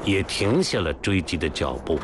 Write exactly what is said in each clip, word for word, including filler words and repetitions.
也停下了追击的脚步。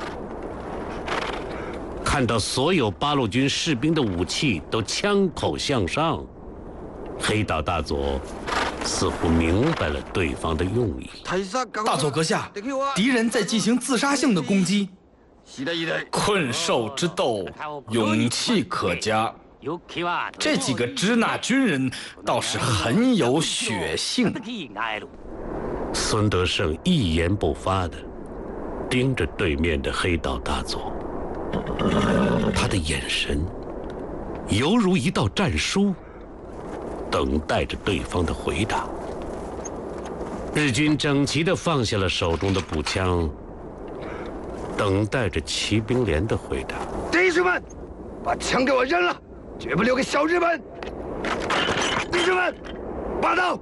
看到所有八路军士兵的武器都枪口向上，黑岛大佐似乎明白了对方的用意。 大佐阁下，敌人在进行自杀性的攻击。困兽之斗，勇气可嘉。这几个支那军人倒是很有血性。 孙德胜一言不发地盯着对面的黑道大佐，他的眼神犹如一道战书，等待着对方的回答。日军整齐地放下了手中的步枪，等待着骑兵连的回答。 弟兄们，把枪给我扔了，绝不留给小日本！弟兄们，拔刀！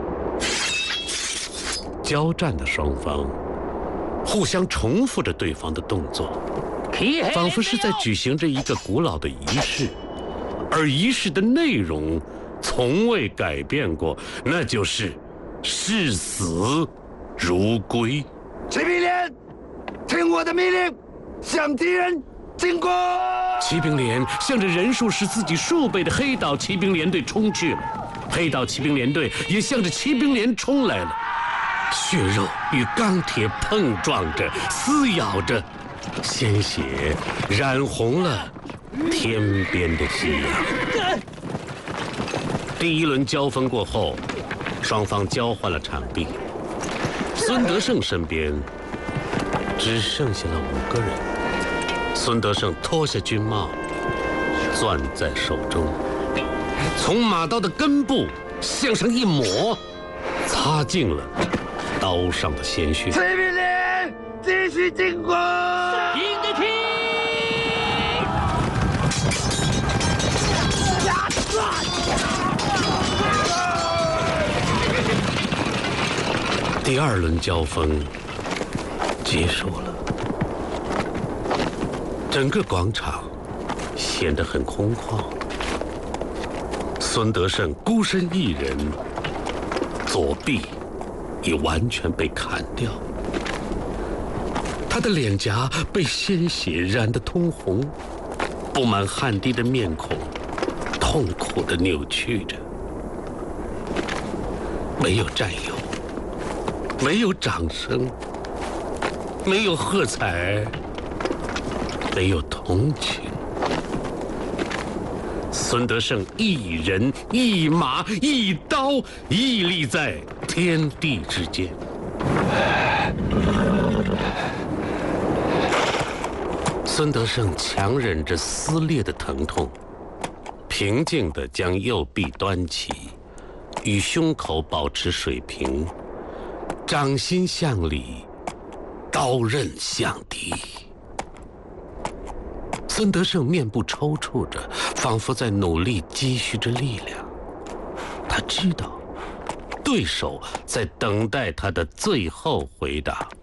交战的双方互相重复着对方的动作，仿佛是在举行着一个古老的仪式，而仪式的内容从未改变过，那就是视死如归。 骑兵连，听我的命令，向敌人进攻！ 骑兵连向着人数是自己数倍的黑岛骑兵连队冲去了，黑岛骑兵连队也向着骑兵连冲来了。血肉与钢铁碰撞着，撕咬着，鲜血染红了天边的夕阳。第一轮交锋过后，双方交换了场地。孙德胜身边只剩下了五个人。孙德胜脱下军帽，攥在手中，从马刀的根部向上一抹，擦净了刀上的鲜血。 骑兵连，继续进攻！ 赢得起！ 第二轮交锋结束了，整个广场显得很空旷。孙德胜孤身一人，左臂已完全被砍掉，他的脸颊被鲜血染得通红，布满汗滴的面孔痛苦地扭曲着。没有战友，没有掌声，没有喝彩，没有同情。孙德胜一人一马一刀屹立在天地之间。孙德胜强忍着撕裂的疼痛，平静地将右臂端起，与胸口保持水平，掌心向里，刀刃向敌。孙德胜面部抽搐着，仿佛在努力积蓄着力量。他知道，对手在等待他的最后回答。